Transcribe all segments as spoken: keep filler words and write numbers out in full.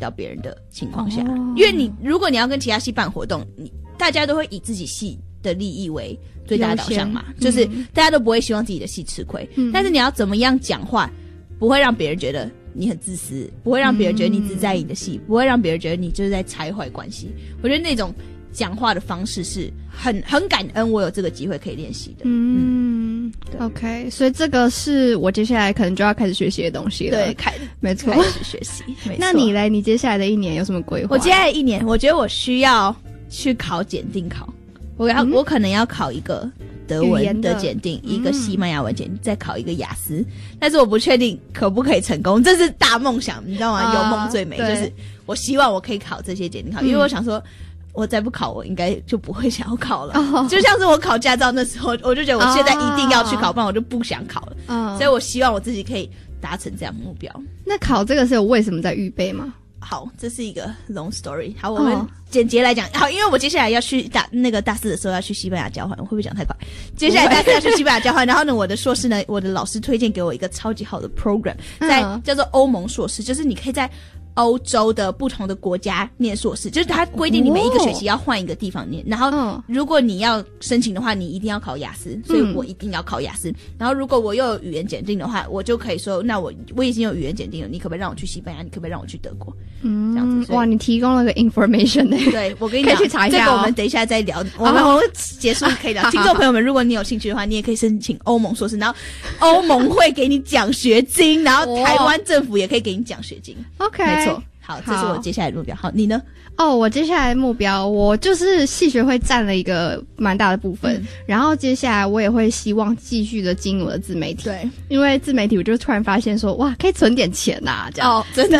到别人的情况下，哦、因为你如果你要跟其他系办活动，你大家都会以自己系的利益为最大导向嘛，就是大家都不会希望自己的系吃亏、嗯，但是你要怎么样讲话，不会让别人觉得你很自私，不会让别人觉得你只在意你的系、嗯，不会让别人觉得你就是在拆坏关系。我觉得那种讲话的方式是很很感恩，我有这个机会可以练习的。嗯, 嗯 ，OK， 所以这个是我接下来可能就要开始学习的东西了。 对，开没错， 开始学习。 那你嘞？你接下来的一年有什么规划？ 我接下来一年，我觉得我需要去考检定考，我要、嗯、我可能要考一个德文的检定，一个西班牙文检定、嗯，再考一个雅思，但是我不确定可不可以成功，这是大梦想，你知道吗？啊、有梦最美，就是我希望我可以考这些检定考、嗯，因为我想说。我再不考，我应该就不会想要考了。Oh. 就像是我考驾照那时候，我就觉得我现在一定要去考， oh. 不然我就不想考了。Oh. 所以我希望我自己可以达成这样的目标。 那考这个是有为什么在预备吗？ 好，这是一个 long story。好，我们简洁来讲。好，因为我接下来要去大那个大四的时候要去西班牙交换，我会不会讲太快？接下来大四要去西班牙交换，然后呢，我的硕士呢，我的老师推荐给我一个超级好的 program， 在、嗯、叫做欧盟硕士，就是你可以在欧洲的不同的国家念硕士，就是它规定你每一个学期要换一个地方念、哦、然后如果你要申请的话你一定要考雅思，所以我一定要考雅思、嗯、然后如果我又有语言检定的话，我就可以说那我我已经有语言检定了，你可不可以让我去西班牙，你可不可以让我去德国，嗯，这样子。哇， 你提供了个 information 耶。 对，我跟你讲可以去查一下、哦、 这个我们等一下再聊，我们、哦、结束可以聊。听众朋友们，如果你有兴趣的话，你也可以申请欧盟硕士，然后欧盟会给你奖学金，然后台湾政府也可以给你奖学金。OK， 没错。好，这是我接下来的目标。好，你呢？ 哦，我接下来的目标，我就是系学会占了一个蛮大的部分、嗯，然后接下来我也会希望继续的经营我的自媒体。对，因为自媒体，我就突然发现说，哇，可以存点钱呐、啊，这样。哦，真的，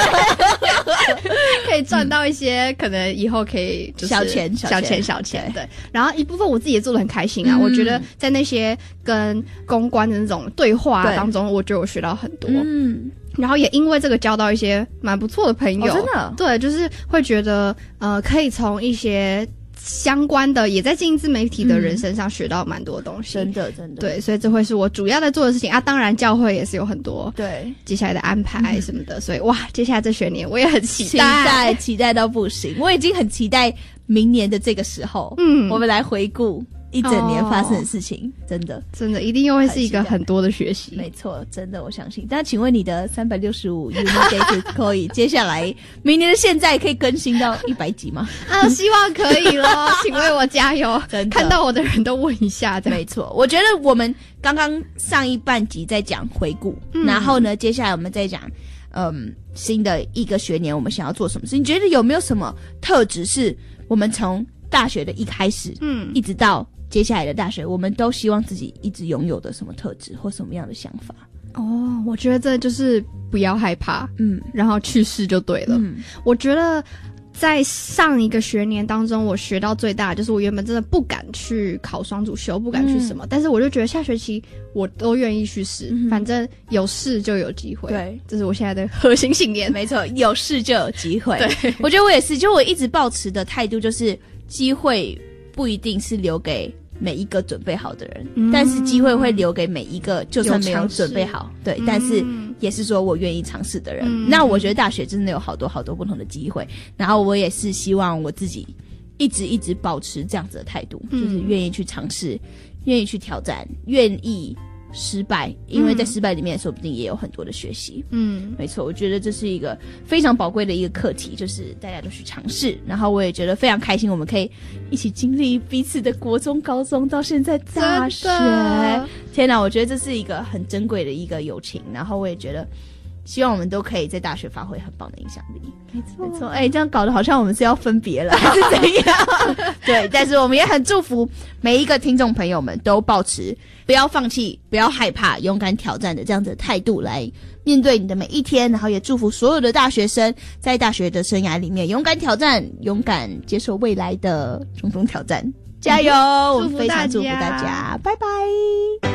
可以赚到一些、嗯、可能以后可以就是小钱、 小钱、小钱。对，然后一部分我自己也做得很开心啊、嗯，我觉得在那些跟公关的那种对话当中，我觉得我学到很多。嗯。然后也因为这个交到一些蛮不错的朋友、哦、真的，对，就是会觉得呃可以从一些相关的也在经营自媒体的人身上学到蛮多东西、嗯、真的真的，对，所以这会是我主要在做的事情啊。当然教会也是有很多对接下来的安排什么的、嗯、所以哇，接下来这学年我也很期待期待期待到不行，我已经很期待明年的这个时候，嗯，我们来回顾一整年发生的事情、哦、真的真的一定又会是一个很多的学习， 没错，真的我相信。但请问你的三百六十五 Unidated 可以接下来明年的现在可以更新到一百集吗？ 啊，希望可以咯请为我加油真的，看到我的人都问一下。 没错，我觉得我们刚刚上一半集在讲回顾、嗯、然后呢接下来我们再讲嗯新的一个学年我们想要做什么事。你觉得有没有什么特质是我们从大学的一开始嗯一直到接下来的大学我们都希望自己一直拥有的什么特质或什么样的想法？ 哦，我觉得这就是不要害怕，嗯，然后去试就对了。嗯，我觉得在上一个学年当中我学到最大的就是我原本真的不敢去考双主修，不敢去什么、嗯、但是我就觉得下学期我都愿意去试、嗯、反正有试就有机会。对，这是我现在的核心信念。 没错，有试就有机会。对，我觉得我也是，就我一直抱持的态度就是机会不一定是留给每一个准备好的人、嗯、但是机会会留给每一个就算没有准备好，对、嗯、但是也是说我愿意尝试的人、嗯、那我觉得大学真的有好多好多不同的机会，然后我也是希望我自己一直一直保持这样子的态度、嗯、就是愿意去尝试，愿意去挑战，愿意失败，因为在失败里面说不定也有很多的学习。嗯，没错，我觉得这是一个非常宝贵的一个课题，就是大家都去尝试，然后我也觉得非常开心我们可以一起经历彼此的国中高中到现在大学。天哪，我觉得这是一个很珍贵的一个友情，然后我也觉得希望我们都可以在大学发挥很棒的影响力。没错没错，哎、欸，这样搞得好像我们是要分别了还是怎样对，但是我们也很祝福每一个听众朋友们都抱持不要放弃，不要害怕，勇敢挑战的这样子的态度来面对你的每一天，然后也祝福所有的大学生在大学的生涯里面勇敢挑战，勇敢接受未来的种种挑战，加油、嗯、我们非常祝福大家，拜拜。